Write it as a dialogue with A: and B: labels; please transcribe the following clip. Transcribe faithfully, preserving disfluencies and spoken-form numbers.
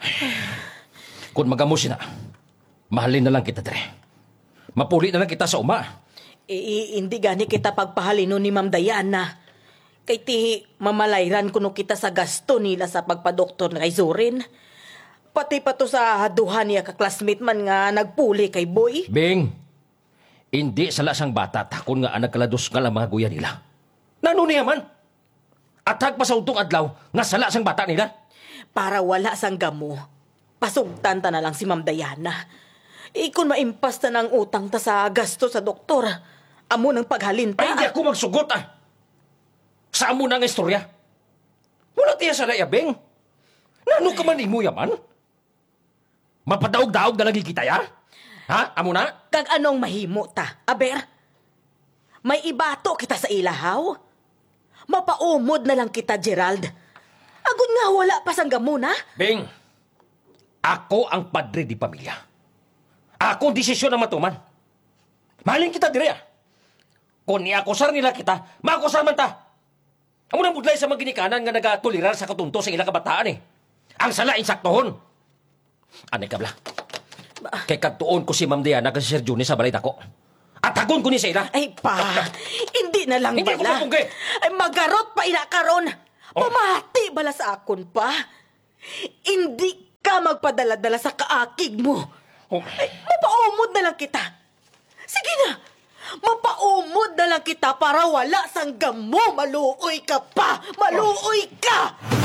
A: Kung magamo na, mahalin na lang kita, Dre. Mapuli na lang kita sa uma.
B: Eh, hindi gani kita pagpahalino ni Ma'am Diana. Kay ti mamalayran kuno kita sa gasto nila sa pagpadoktor na kay Zorin. Pati pa to sa duha niya ka-classmate man nga nagpuli kay Boy.
A: Bing, hindi sala sang bata takon nga anak kalados nga lang mga guya nila. Nano niya man? At hagpasautong adlaw nga sala sang bata nila.
B: Para wala sang gamo, pasugtan ta na lang si Ma'am Diana. Ikon maimpas ta ng utang ta sa gasto sa doktor. Amo ng paghalin ta.
A: Ay, hindi ako magsugot ah. Sa amo na nga istorya. Wala tiya sa laya, Bing. Nano ka man imo yaman? Mapadaog-daog na lagi kita ya? Ha? Amo na?
B: Kag anong mahimo ta, aber? May ibato kita sa ilahaw? Mapaumod na lang kita, Gerald. Agud nga wala pa sang gamo na?
A: Bing, ako ang padre di pamilya. Ako ang desisyon ng matuman. Mahalin kita dire ah. Kung niakusar nila kita, makusar man ta. Amo nang budlay sa mga ginikanan nga nagatuliran sa katunto sa ilang kabataan eh. Ang sala insaktohon. Anay ka bla. Kay katuon ko si Ma'am Diana kasi si Sir Juni sa balay dako. At hagon ko ni sa ila.
B: Ay pa, hindi na lang
A: Hindi ko
B: bala.
A: mapunggi.
B: Ay magarot pa ina karon.
A: Oh.
B: Pamati bala sa akon pa. Hindi ka magpadala-dala sa kaakig mo.
A: Oh.
B: Ay, mapaumod na lang kita. Sige na. Mapaumod na lang kita para wala sang gamo. Maluoy ka pa. Maluoy ka.